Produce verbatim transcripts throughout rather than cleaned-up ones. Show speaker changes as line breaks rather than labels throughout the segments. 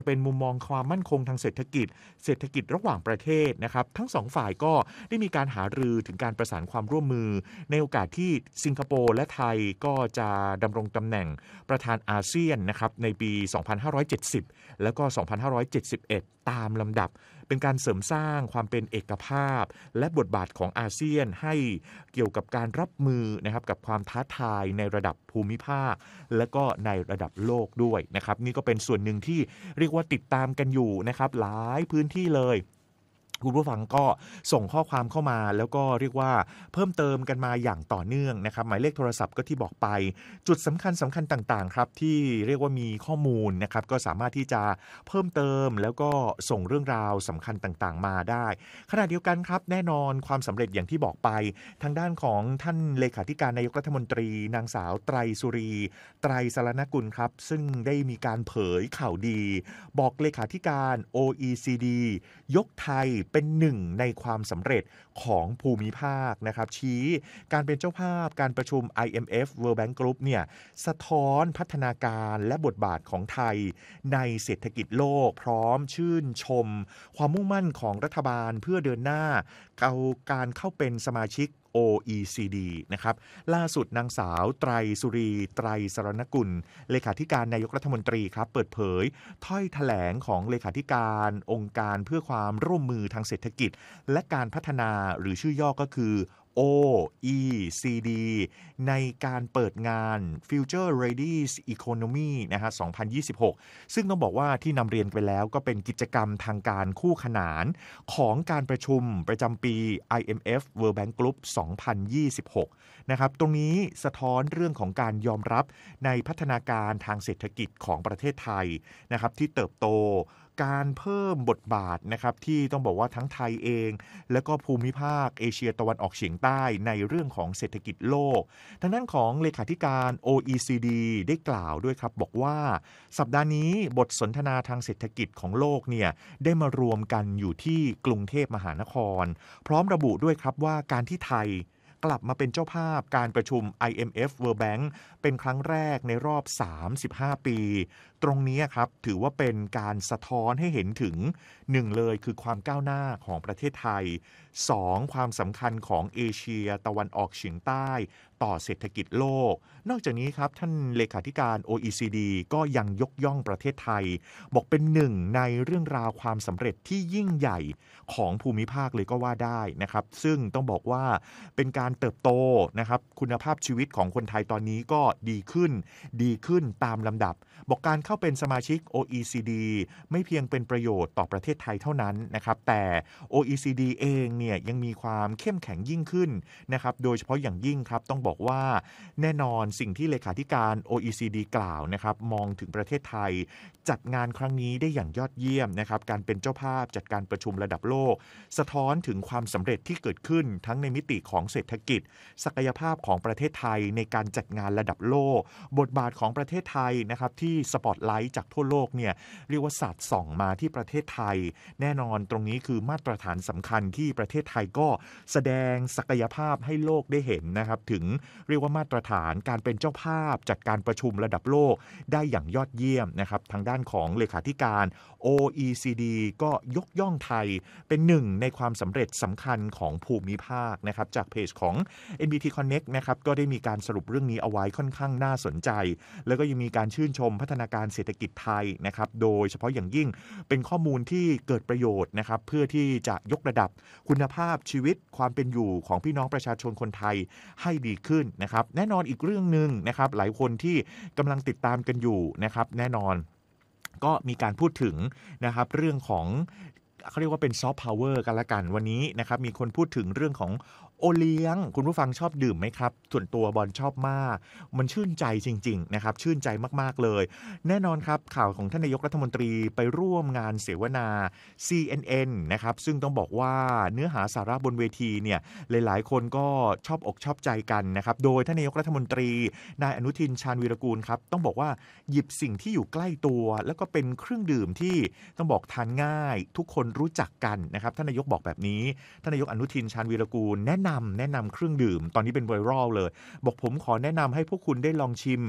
เป็นมุมมองความมั่นคงทางเศรษฐกิจเศรษฐกิจระหว่างประเทศนะครับทั้งสองฝ่ายก็ได้มีการหารือถึงการประสานความร่วมมือในโอกาสที่สิงคโปร์และไทยก็จะดำรงตำแหน่งประธานอาเซียนนะครับในปี สองพันห้าร้อยเจ็ดสิบ แล้วก็ สองพันห้าร้อยเจ็ดสิบเอ็ด ตามลำดับเป็นการเสริมสร้างความเป็นเอกภาพและบทบาทของอาเซียนให้เกี่ยวกับการรับมือนะครับกับความท้าทายในระดับภูมิภาคและก็ในระดับโลกด้วยนะครับนี่ก็เป็นส่วนหนึ่งที่เรียกว่าติดตามกันอยู่นะครับหลายพื้นที่เลยคุณผู้ฟังก็ส่งข้อความเข้ามาแล้วก็เรียกว่าเพิ่มเติมกันมาอย่างต่อเนื่องนะครับหมายเลขโทรศัพท์ก็ที่บอกไปจุดสำคัญสำคัญต่างๆครับที่เรียกว่ามีข้อมูลนะครับก็สามารถที่จะเพิ่มเติมแล้วก็ส่งเรื่องราวสำคัญต่างๆมาได้ขณะเดียวกันครับแน่นอนความสำเร็จอย่างที่บอกไปทางด้านของท่านเลขาธิการนายกรัฐมนตรีนางสาวไตรสุรีไตรสรณกุลครับซึ่งได้มีการเผยข่าวดีบอกเลขาธิการ โอ อี ซี ดี ยกไทยเป็นหนึ่งในความสำเร็จของภูมิภาคนะครับชี้การเป็นเจ้าภาพการประชุม ไอ เอ็ม เอฟ World Bank Group เนี่ยสะท้อนพัฒนาการและบทบาทของไทยในเศรษฐกิจโลกพร้อมชื่นชมความมุ่งมั่นของรัฐบาลเพื่อเดินหน้าเอาการเข้าเป็นสมาชิก โอ อี ซี ดี นะครับล่าสุดนางสาวไตรสุรีไตรสรณกุลเลขาธิการนายกรัฐมนตรีครับเปิดเผยถ้อยแถลงของเลขาธิการองค์การเพื่อความร่วมมือทางเศรษฐกิจและการพัฒนาหรือชื่อย่อก็คือ โอ อี ซี ดี ในการเปิดงาน Future Ready Economy นะฮะ สองพันยี่สิบหก ซึ่งต้องบอกว่าที่นำเรียนไปแล้วก็เป็นกิจกรรมทางการคู่ขนานของการประชุมประจำปี ไอ เอ็ม เอฟ World Bank Group สองพันยี่สิบหก นะครับตรงนี้สะท้อนเรื่องของการยอมรับในพัฒนาการทางเศรษฐกิจของประเทศไทยนะครับที่เติบโตการเพิ่มบทบาทนะครับที่ต้องบอกว่าทั้งไทยเองและก็ภูมิภาคเอเชียตะวันออกเฉียงใต้ในเรื่องของเศรษฐกิจโลกทางด้านของเลขาธิการ โอ อี ซี ดี ได้กล่าวด้วยครับบอกว่าสัปดาห์นี้บทสนทนาทางเศรษฐกิจของโลกเนี่ยได้มารวมกันอยู่ที่กรุงเทพมหานครพร้อมระบุด้วยครับว่าการที่ไทยกลับมาเป็นเจ้าภาพการประชุม ไอ เอ็ม เอฟ World Bank เป็นครั้งแรกในรอบสามสิบห้าปีตรงนี้ครับถือว่าเป็นการสะท้อนให้เห็นถึงหนึ่งเลยคือความก้าวหน้าของประเทศไทยสองความสำคัญของเอเชียตะวันออกเฉียงใต้ต่อเศรษฐกิจโลกนอกจากนี้ครับท่านเลขาธิการ โอ อี ซี ดี ก็ยังยกย่องประเทศไทยบอกเป็นหนึ่งในเรื่องราวความสำเร็จที่ยิ่งใหญ่ของภูมิภาคเลยก็ว่าได้นะครับซึ่งต้องบอกว่าเป็นการเติบโตนะครับคุณภาพชีวิตของคนไทยตอนนี้ก็ดีขึ้นดีขึ้นตามลำดับบอกการเข้าเป็นสมาชิก โอ อี ซี ดี ไม่เพียงเป็นประโยชน์ต่อประเทศไทยเท่านั้นนะครับแต่ โอ อี ซี ดี เองเนี่ยยังมีความเข้มแข็งยิ่งขึ้นนะครับโดยเฉพาะอย่างยิ่งครับต้องบอกว่าแน่นอนสิ่งที่เลขาธิการ โอ อี ซี ดี กล่าวนะครับมองถึงประเทศไทยจัดงานครั้งนี้ได้อย่างยอดเยี่ยมนะครับการเป็นเจ้าภาพจัดการประชุมระดับโลกสะท้อนถึงความสำเร็จที่เกิดขึ้นทั้งในมิติของเศรษฐกิจศักยภาพของประเทศไทยในการจัดงานระดับโลกบทบาทของประเทศไทยนะครับที่สปอตไลท์จากทั่วโลกเนี่ยเรียกว่าสาดส่องมาที่ประเทศไทยแน่นอนตรงนี้คือมาตรฐานสำคัญที่ประเทศไทยก็แสดงศักยภาพให้โลกได้เห็นนะครับถึงเรียกว่ามาตรฐานการเป็นเจ้าภาพจัดการประชุมระดับโลกได้อย่างยอดเยี่ยมนะครับทางด้านของเลขาธิการ โอ อี ซี ดี ก็ยกย่องไทยเป็นหนึ่งในความสำเร็จสำคัญของภูมิภาคนะครับจากเพจของ เอ็น บี ที Connect นะครับก็ได้มีการสรุปเรื่องนี้เอาไว้ค่อนข้างน่าสนใจแล้วก็ยังมีการชื่นชมพัฒนาการเศรษฐกิจไทยนะครับโดยเฉพาะอย่างยิ่งเป็นข้อมูลที่เกิดประโยชน์นะครับเพื่อที่จะยกระดับคุณภาพชีวิตความเป็นอยู่ของพี่น้องประชาชนคนไทยให้ดีขึ้นนะครับแน่นอนอีกเรื่องนึงนะครับหลายคนที่กำลังติดตามกันอยู่นะครับแน่นอนก็มีการพูดถึงนะครับเรื่องของเขาเรียกว่าเป็นซอฟต์พาวเวอร์กันละกันวันนี้นะครับมีคนพูดถึงเรื่องของโอเลี้ยงคุณผู้ฟังชอบดื่มไหมครับส่วนตัวบอลชอบมากมันชื่นใจจริงๆนะครับชื่นใจมากๆเลยแน่นอนครับข่าวของท่านนายกรัฐมนตรีไปร่วมงานเสวนา ซี เอ็น เอ็น นะครับซึ่งต้องบอกว่าเนื้อหาสาระบนเวทีเนี่ยหลายๆคนก็ชอบอกชอบใจกันนะครับโดยท่านนายกรัฐมนตรีนายอนุทินชาญวีรกูลครับต้องบอกว่าหยิบสิ่งที่อยู่ใกล้ตัวแล้วก็เป็นเครื่องดื่มที่ต้องบอกทานง่ายทุกคนรู้จักกันนะครับท่านนายกบอกแบบนี้ท่านนายกอนุทินชาญวีรกูลแนะนำแนะนำเครื่องดื่มตอนนี้เป็นไวรัลเลยบอกผมขอแนะนำให้พวกคุณได้ลองชิม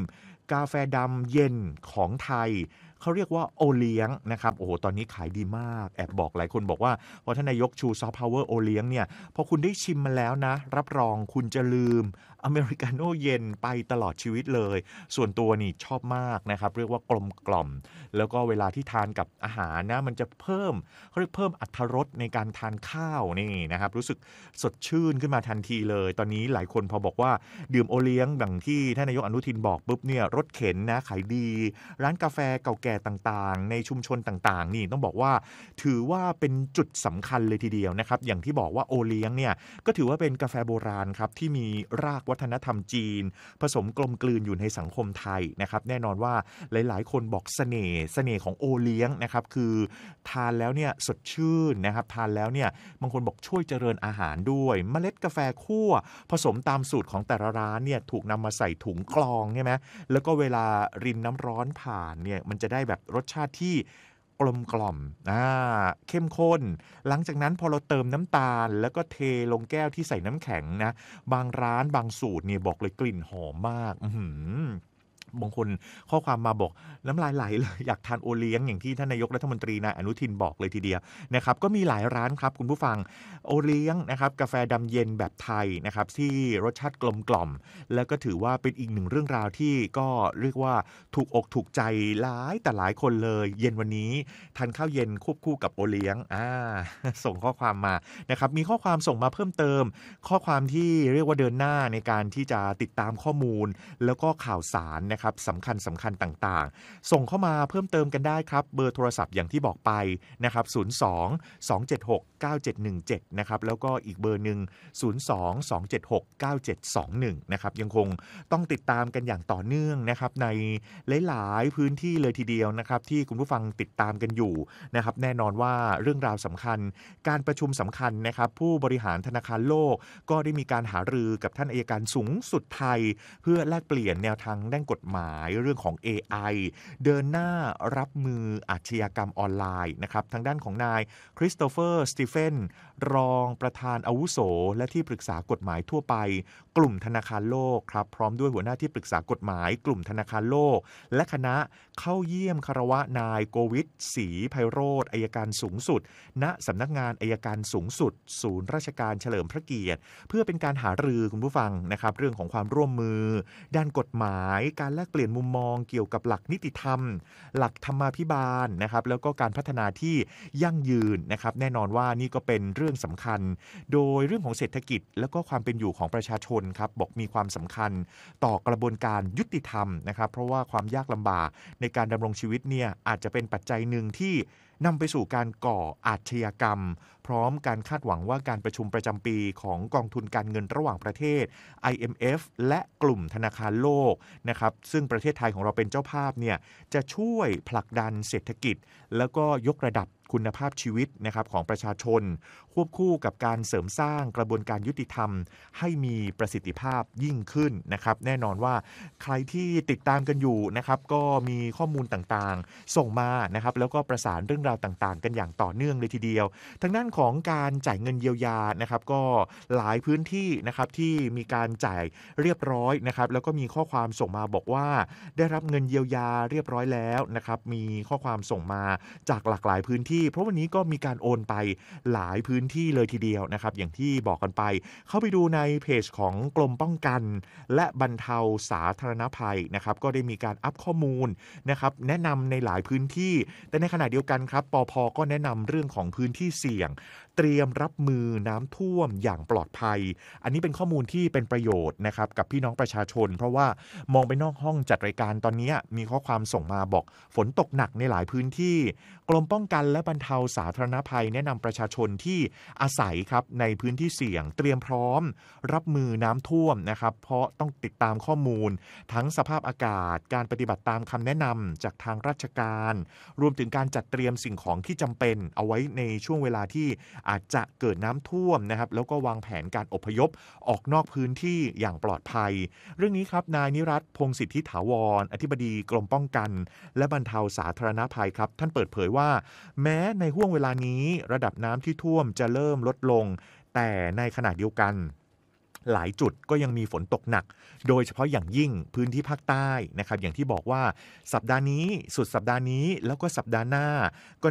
กาแฟดำเย็นของไทยเขาเรียกว่าโอเลี้ยงนะครับโอ้โหตอนนี้ขายดีมากแอบบอกหลายคนบอกว่าพอท่านนายกชูซอฟต์พาวเวอร์โอเลี้ยงเนี่ยพอคุณได้ชิมมันแล้วนะรับรองคุณจะลืมอเมริกาโน่เย็นไปตลอดชีวิตเลยส่วนตัวนี่ชอบมากนะครับเรียกว่ากลมกล่อมแล้วก็เวลาที่ทานกับอาหารนะมันจะเพิ่มเขาเรียกเพิ่มอรรถรสในการทานข้าวนี่นะครับรู้สึกสดชื่นขึ้นมาทันทีเลยตอนนี้หลายคนพอบอกว่าดื่มโอเลี้ยงอย่างที่ท่านนายกอนุทินบอกปุ๊บเนี่ยรถเข็นนะขายดีร้านกาแฟเก่าแก่ต่างๆในชุมชนต่างๆนี่ต้องบอกว่าถือว่าเป็นจุดสำคัญเลยทีเดียวนะครับอย่างที่บอกว่าโอเลี้ยงเนี่ยก็ถือว่าเป็นกาแฟโบราณครับที่มีรากวัฒนธรรมจีนผสมกลมกลืนอยู่ในสังคมไทยนะครับแน่นอนว่าหลายๆคนบอกเสน่ห์เสน่ห์ของโอเลี้ยงนะครับคือทานแล้วเนี่ยสดชื่นนะครับทานแล้วเนี่ยบางคนบอกช่วยเจริญอาหารด้วยเมล็ดกาแฟคั่วผสมตามสูตรของแต่ละร้านเนี่ยถูกนำมาใส่ถุงกรองใช่ไหมแล้วก็เวลารินน้ำร้อนผ่านเนี่ยมันจะได้แบบรสชาติที่กลมกล่อมอ่าเข้มข้นหลังจากนั้นพอเราเติมน้ำตาลแล้วก็เทลงแก้วที่ใส่น้ำแข็งนะบางร้านบางสูตรเนี่ยบอกเลยกลิ่นหอมมากอื้อหือบางคนข้อความมาบอกน้ำลายไหลเลยอยากทานโอเลี้ยงอย่างที่ท่านนายกรัฐมนตรีนายอนุทินบอกเลยทีเดียวนะครับก็มีหลายร้านครับคุณผู้ฟังโอเลี้ยงนะครับกาแฟดำเย็นแบบไทยนะครับที่รสชาติกลมกล่อมแล้วก็ถือว่าเป็นอีกหนึ่งเรื่องราวที่ก็เรียกว่าถูกอกถูกใจหลายแต่หลายคนเลยเย็นวันนี้ทานข้าวเย็นควบคู่กับโอเลี้ยงอ่าส่งข้อความมานะครับมีข้อความส่งมาเพิ่มเติมข้อความที่เรียกว่าเดินหน้าในการที่จะติดตามข้อมูลแล้วก็ข่าวสารนะครับสำคัญสำคัญต่างๆส่งเข้ามาเพิ่มเติมกันได้ครับเบอร์โทรศัพท์อย่างที่บอกไปนะครับศูนย์ สอง สอง เจ็ด หก เก้า เจ็ด หนึ่ง เจ็ดนะครับแล้วก็อีกเบอร์หนึ่งศูนย์ สอง สอง เจ็ด หก เก้า เจ็ด สอง หนึ่งนะครับยังคงต้องติดตามกันอย่างต่อเนื่องนะครับในหลายๆพื้นที่เลยทีเดียวนะครับที่คุณผู้ฟังติดตามกันอยู่นะครับแน่นอนว่าเรื่องราวสำคัญการประชุมสำคัญนะครับผู้บริหารธนาคารโลกก็ได้มีการหารือกับท่านอัยการสูงสุดไทยเพื่อแลกเปลี่ยนแนวทางด้านกฎหมายเรื่องของ เอ ไอ เดินหน้ารับมืออาชญากรรมออนไลน์นะครับทางด้านของนายคริสโตเฟอร์สตีเฟนรองประธานอาวุโสและที่ปรึกษากฎหมายทั่วไปกลุ่มธนาคารโลกครับพร้อมด้วยหัวหน้าที่ปรึกษากฎหมายกลุ่มธนาคารโลกและคณะเข้าเยี่ยมคารวะนายโกวิทศรีไพโรธอัยการสูงสุดณสำนักงานอัยการสูงสุดศูนย์ราชการเฉลิมพระเกียรติเพื่อเป็นการหารือคุณผู้ฟังนะครับเรื่องของความร่วมมือด้านกฎหมายการแลกเปลี่ยนมุมมองเกี่ยวกับหลักนิติธรรมหลักธรรมาภิบาลนะครับแล้วก็การพัฒนาที่ยั่งยืนนะครับแน่นอนว่านี่ก็เป็นเรื่องสำคัญโดยเรื่องของเศรษฐกิจแล้วก็ความเป็นอยู่ของประชาชนครับบอกมีความสำคัญต่อกระบวนการยุติธรรมนะครับเพราะว่าความยากลำบากในการดำรงชีวิตเนี่ยอาจจะเป็นปัจจัยหนึ่งที่นำไปสู่การก่ออาชญากรรมพร้อมการคาดหวังว่าการประชุมประจำปีของกองทุนการเงินระหว่างประเทศ ไอ เอ็ม เอฟ และกลุ่มธนาคารโลกนะครับซึ่งประเทศไทยของเราเป็นเจ้าภาพเนี่ยจะช่วยผลักดันเศรษฐกิจแล้วก็ยกระดับคุณภาพชีวิตนะครับของประชาชนควบคู่กับการเสริมสร้างกระบวนการยุติธรรมให้มีประสิทธิภาพยิ่งขึ้นนะครับแน่นอนว่าใครที่ติดตามกันอยู่นะครับก็มีข้อมูลต่างๆส่งมานะครับแล้วก็ประสานเรื่องราวต่างๆกันอย่างต่อเนื่องเลยทีเดียวทางด้านของการจ่ายเงินเยียวยานะครับก็หลายพื้นที่นะครับที่มีการจ่ายเรียบร้อยนะครับแล้วก็มีข้อความส่งมาบอกว่าได้รับเงินเยียวยาเรียบร้อยแล้วนะครับมีข้อความส่งมาจากหลากหลายพื้นที่เพราะวันนี้ก็มีการโอนไปหลายพื้นที่เลยทีเดียวนะครับอย่างที่บอกกันไปเข้าไปดูในเพจของกรมป้องกันและบรรเทาสาธารณภัยนะครับก็ได้มีการอัปข้อมูลนะครับแนะนำในหลายพื้นที่แต่ในขณะเดียวกันครับปภ.ก็แนะนำเรื่องของพื้นที่เสี่ยงเตรียมรับมือน้ำท่วมอย่างปลอดภัยอันนี้เป็นข้อมูลที่เป็นประโยชน์นะครับกับพี่น้องประชาชนเพราะว่ามองไปนอกห้องจัดรายการตอนนี้มีข้อความส่งมาบอกฝนตกหนักในหลายพื้นที่กรมป้องกันและบรรเทาสาธารณภัยแนะนำประชาชนที่อาศัยครับในพื้นที่เสี่ยงเตรียมพร้อมรับมือน้ำท่วมนะครับเพราะต้องติดตามข้อมูลทั้งสภาพอากาศการปฏิบัติตามคำแนะนำจากทางราชการรวมถึงการจัดเตรียมสิ่งของที่จำเป็นเอาไว้ในช่วงเวลาที่อาจจะเกิดน้ำท่วมนะครับแล้วก็วางแผนการอพยพออกนอกพื้นที่อย่างปลอดภัยเรื่องนี้ครับนายนิรัตน์พงษ์สิทธิถาวรอธิบดีกรมป้องกันและบรรเทาสาธารณภัยครับท่านเปิดเผยว่าแม้ในห้วงเวลานี้ระดับน้ำที่ท่วมจะเริ่มลดลงแต่ในขณะเดียวกันหลายจุดก็ยังมีฝนตกหนักโดยเฉพาะอย่างยิ่งพื้นที่ภาคใต้นะครับอย่างที่บอกว่าสัปดาห์นี้สุดสัปดาห์นี้แล้วก็สัปดาห์หน้าก็